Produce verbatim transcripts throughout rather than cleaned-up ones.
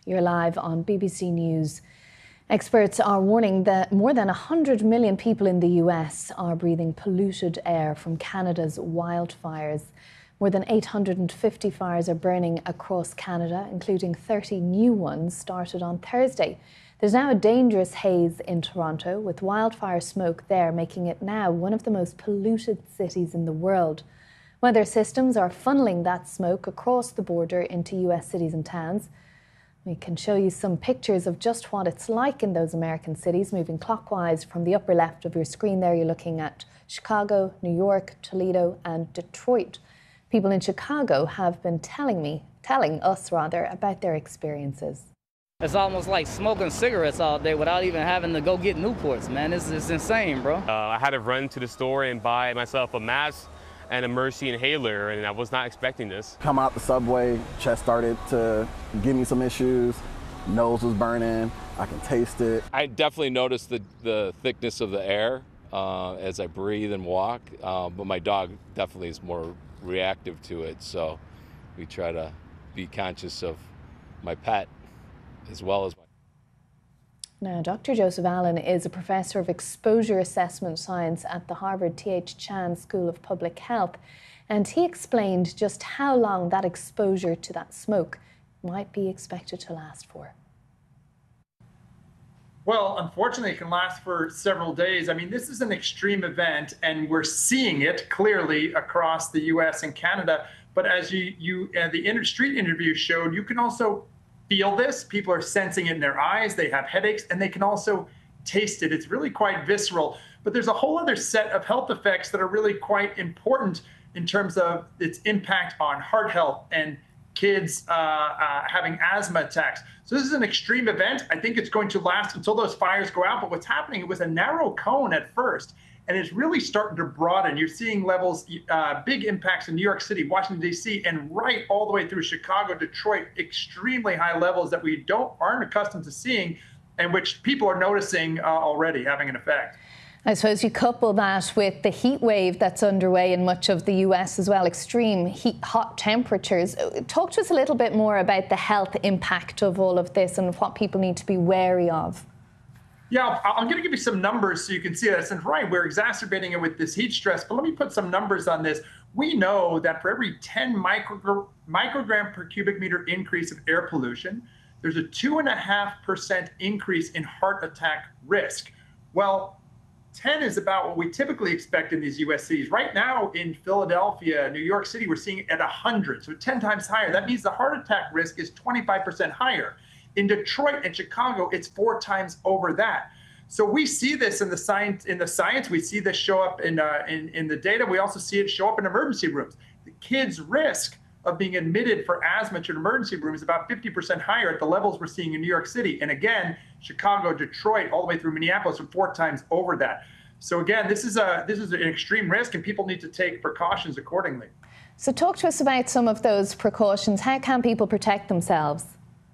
You're live on B B C News. Experts are warning that more than one hundred million people in the U S are breathing polluted air from Canada's wildfires. More than eight hundred fifty fires are burning across Canada, including thirty new ones started on Thursday. There's now a dangerous haze in Toronto, with wildfire smoke there making it now one of the most polluted cities in the world. Weather systems are funneling that smoke across the border into U S cities and towns. We can show you some pictures of just what it's like in those American cities, moving clockwise from the upper left of your screen there. You're looking at Chicago, New York, Toledo and Detroit. People in Chicago have been telling me, telling us rather, about their experiences. It's almost like smoking cigarettes all day without even having to go get Newports, man. It's, it's insane, bro. Uh, I had to run to the store and buy myself a mask and a Mercy inhaler, and I was not expecting this. Come out the subway, chest started to give me some issues, nose was burning, I can taste it. I definitely noticed the, the thickness of the air uh, as I breathe and walk, uh, but my dog definitely is more reactive to it, so we try to be conscious of my pet as well as my... Now, Doctor Joseph Allen is a professor of exposure assessment science at the Harvard T H Chan School of Public Health, and he explained just how long that exposure to that smoke might be expected to last for. Well, unfortunately, it can last for several days. I mean, this is an extreme event, and we're seeing it clearly across the U S and Canada. But as you, you uh, the inter street interview showed, you can also feel this. People are sensing it in their eyes. They have headaches, and they can also taste it. It's really quite visceral. But there's a whole other set of health effects that are really quite important in terms of its impact on heart health and kids uh, uh, having asthma attacks. So this is an extreme event. I think it's going to last until those fires go out. But what's happening, it was a narrow cone at first, and it's really starting to broaden. You're seeing levels, uh, big impacts in New York City, Washington, D C, and right all the way through Chicago, Detroit, extremely high levels that we don't aren't accustomed to seeing, and which people are noticing uh, already having an effect. I suppose you couple that with the heat wave that's underway in much of the U S as well, extreme heat, hot temperatures. Talk to us a little bit more about the health impact of all of this and what people need to be wary of. Yeah, I'm going to give you some numbers so you can see that. And right, we're exacerbating it with this heat stress, but let me put some numbers on this. We know that for every ten micro, microgram per cubic meter increase of air pollution, there's a two and a half percent increase in heart attack risk. Well, ten is about what we typically expect in these U S cities. Right now in Philadelphia, New York City, we're seeing it at one hundred, so ten times higher. That means the heart attack risk is twenty-five percent higher. In Detroit and Chicago, it's four times over that. So we see this in the science. In the science, we see this show up in, uh, in in the data. We also see it show up in emergency rooms. The kids' risk of being admitted for asthma to an emergency room is about fifty percent higher at the levels we're seeing in New York City. And again, Chicago, Detroit, all the way through Minneapolis are four times over that. So again, this is a this is an extreme risk, and people need to take precautions accordingly. So talk to us about some of those precautions. How can people protect themselves?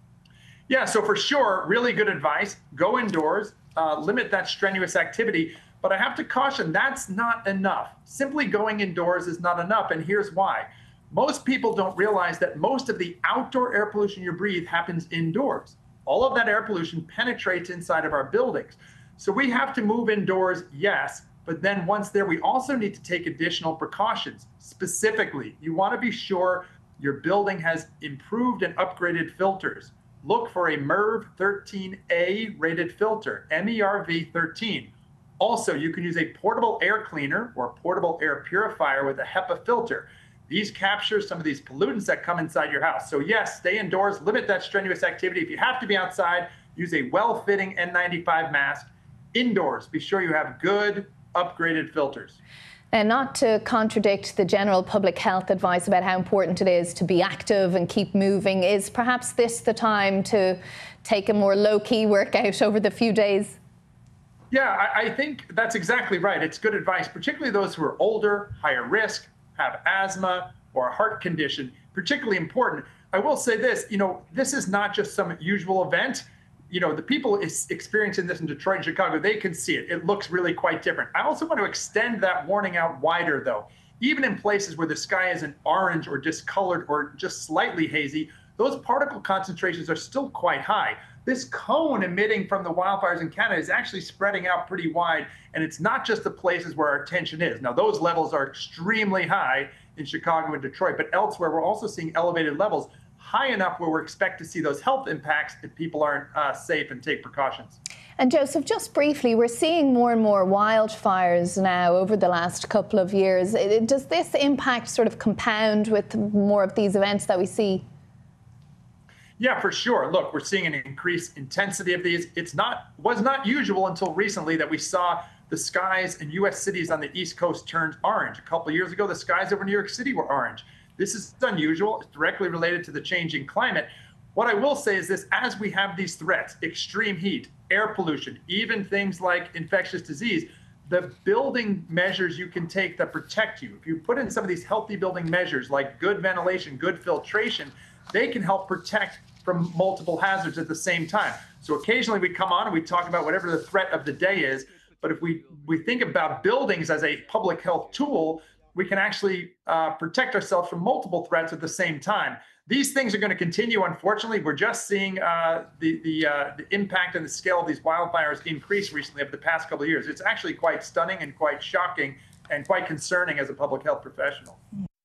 Yeah, so for sure, really good advice. Go indoors, uh, limit that strenuous activity. But I have to caution, that's not enough. Simply going indoors is not enough, and here's why. Most people don't realize that most of the outdoor air pollution you breathe happens indoors. All of that air pollution penetrates inside of our buildings. So we have to move indoors, yes, but then once there, we also need to take additional precautions. Specifically, you want to be sure your building has improved and upgraded filters. Look for a MERV thirteen A rated filter, M E R V thirteen. Also, you can use a portable air cleaner or portable air purifier with a HEPA filter. These capture some of these pollutants that come inside your house. So yes, stay indoors, limit that strenuous activity. If you have to be outside, use a well-fitting N ninety-five mask. Indoors, be sure you have good, upgraded filters. And not to contradict the general public health advice about how important it is to be active and keep moving, is perhaps this the time to take a more low-key workout over the few days? Yeah, I, I think that's exactly right. It's good advice, particularly those who are older, higher risk, have asthma or a heart condition, particularly important. I will say this, you know, this is not just some usual event. You know, the people is experiencing this in Detroit and Chicago, they can see it. It looks really quite different. I also want to extend that warning out wider, though. Even in places where the sky isn't orange or discolored or just slightly hazy, those particle concentrations are still quite high. This cone emitting from the wildfires in Canada is actually spreading out pretty wide, and it's not just the places where our attention is. Now, those levels are extremely high in Chicago and Detroit, but elsewhere we're also seeing elevated levels, high enough where we expect to see those health impacts if people aren't uh, safe and take precautions. And Joseph, just briefly, we're seeing more and more wildfires now over the last couple of years. Does this impact sort of compound with more of these events that we see? Yeah, for sure. Look, we're seeing an increased intensity of these. It's not was not usual until recently that we saw the skies in U S cities on the East Coast turned orange. A couple of years ago, the skies over New York City were orange. This is unusual. It's directly related to the changing climate. What I will say is this: as we have these threats, extreme heat, air pollution, even things like infectious disease, the building measures you can take that protect you, if you put in some of these healthy building measures like good ventilation, good filtration, they can help protect from multiple hazards at the same time. So occasionally we come on and we talk about whatever the threat of the day is, but if we, we think about buildings as a public health tool, we can actually uh, protect ourselves from multiple threats at the same time. These things are going to continue, unfortunately. We're just seeing uh, the, the, uh, the impact and the scale of these wildfires increase recently over the past couple of years. It's actually quite stunning and quite shocking and quite concerning as a public health professional.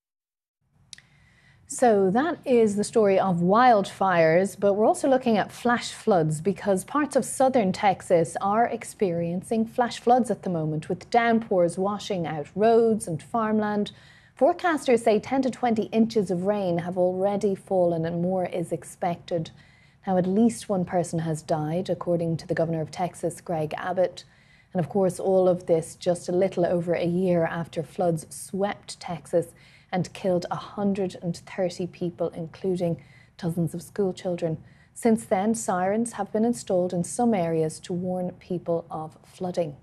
So that is the story of wildfires, but we're also looking at flash floods because parts of southern Texas are experiencing flash floods at the moment, with downpours washing out roads and farmland. Forecasters say ten to twenty inches of rain have already fallen and more is expected. Now, at least one person has died, according to the governor of Texas, Greg Abbott. And of course, all of this just a little over a year after floods swept Texas and killed one hundred thirty people, including dozens of school children. Since then, sirens have been installed in some areas to warn people of flooding.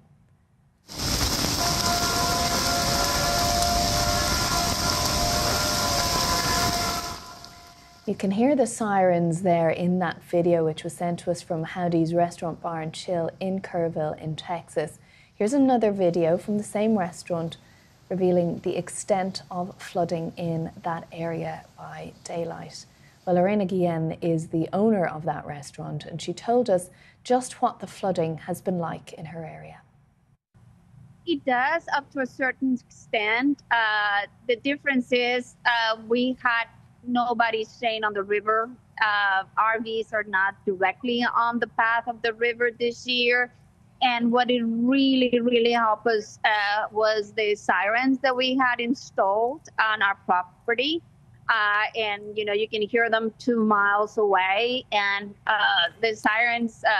You can hear the sirens there in that video, which was sent to us from Howdy's Restaurant Bar and Chill in Kerrville in Texas. Here's another video from the same restaurant, revealing the extent of flooding in that area by daylight. Well, Lorena Guillen is the owner of that restaurant, and she told us just what the flooding has been like in her area. It does up to a certain extent. Uh, the difference is uh, we had nobody staying on the river. Uh, R Vs are not directly on the path of the river this year. And what it really, really helped us uh, was the sirens that we had installed on our property. Uh, and, you know, you can hear them two miles away. And uh, the sirens uh,